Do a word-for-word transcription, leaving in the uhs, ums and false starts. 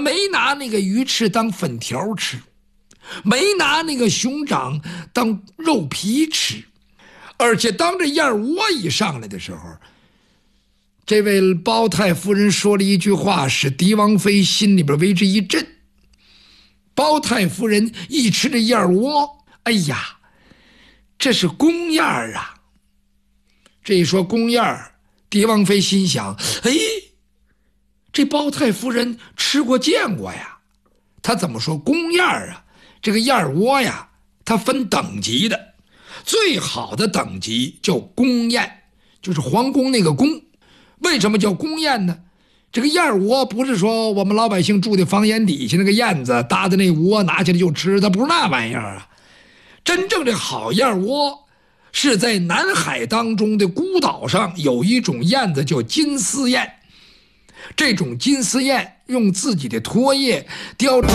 没拿那个鱼翅当粉条吃，没拿那个熊掌当肉皮吃，而且当这燕窝一上来的时候，这位包太夫人说了一句话，使狄王妃心里边为之一震。包太夫人一吃这燕窝，哎呀，这是公燕啊！这一说公燕，狄王妃心想，哎，这包太夫人吃过见过呀。她怎么说公燕啊？这个燕窝呀，它分等级的，最好的等级叫宫宴，就是皇宫那个宫。为什么叫宫宴呢？这个燕窝不是说我们老百姓住的房檐底下那个燕子搭的那窝拿起来就吃，它不是那玩意儿啊。真正的好燕窝是在南海当中的孤岛上有一种燕子叫金丝燕，这种金丝燕用自己的唾液叼